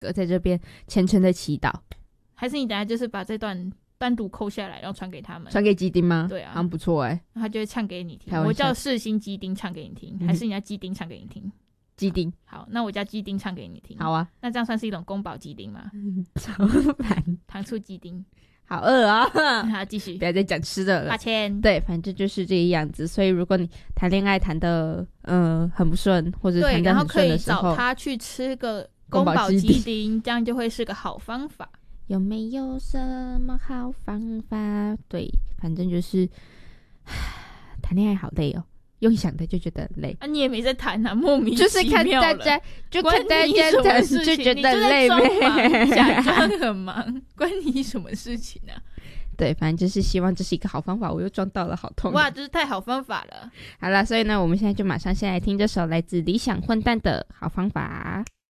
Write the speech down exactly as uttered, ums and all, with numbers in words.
在这边虔诚的祈祷。 还是你等下就是把这段单独抠下来，然后传给他们， 传给基丁吗？ 对啊， 好像不错哎、欸， 他就会唱给你听。我叫世新基丁唱给你听，嗯、还是你要基丁唱给你听？ 基丁。 好，那我叫基丁唱给你听。 好啊， 那这样算是一种宫保鸡丁吗？ 超烦， 糖醋鸡丁。 好饿啊！ 好，继续， 不要再讲吃的了。 抱歉。 对，反正就是这个样子。所以如果你谈恋爱谈的嗯、呃、很不顺，或者谈的很顺的时候， 然后可以找他去吃个宫保鸡丁，这样就会是个好方法。 有没有什么好方法？对，反正就是谈恋爱好累哦，用想的就觉得累啊。你也没在谈啊，莫名其妙就是看大家，就看大家谈就觉得累呗， 假装很忙，关你什么事情啊？ 对，反正就是希望这是一个好方法。我又撞到了，好痛！ 哇，这是太好方法了。 好啦，所以呢，我们现在就马上先来听这首来自理想混蛋的好方法。